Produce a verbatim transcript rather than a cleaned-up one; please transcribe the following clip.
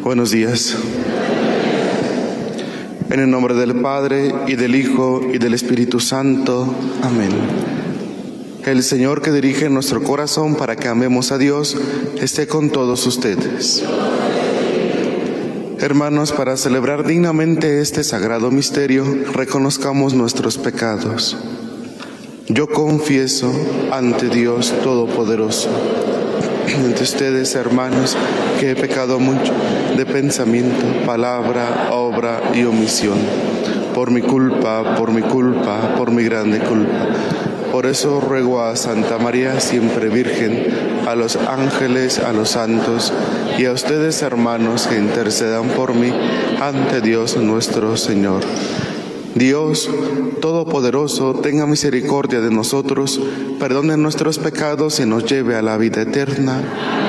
Buenos días. En el nombre del Padre, y del Hijo, y del Espíritu Santo. Amén. El Señor que dirige nuestro corazón para que amemos a Dios, esté con todos ustedes. Hermanos, para celebrar dignamente este sagrado misterio, reconozcamos nuestros pecados. Yo confieso ante Dios Todopoderoso, ante ustedes, hermanos, que he pecado mucho de pensamiento, palabra, obra y omisión, por mi culpa, por mi culpa, por mi grande culpa. Por eso ruego a Santa María, siempre Virgen, a los ángeles, a los santos y a ustedes, hermanos, que intercedan por mí ante Dios nuestro Señor. Dios Todopoderoso, tenga misericordia de nosotros, perdone nuestros pecados y nos lleve a la vida eterna.